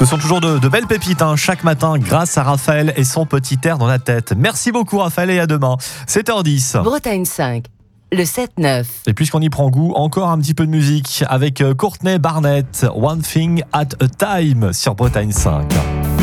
Ce sont toujours de belles pépites chaque matin grâce à Raphaël et son petit air dans la tête. Merci beaucoup Raphaël et à demain. 7h10. Bretagne 5, le 7-9. Et puisqu'on y prend goût, encore un petit peu de musique avec Courtney Barnett, One Thing at a Time sur Bretagne 5.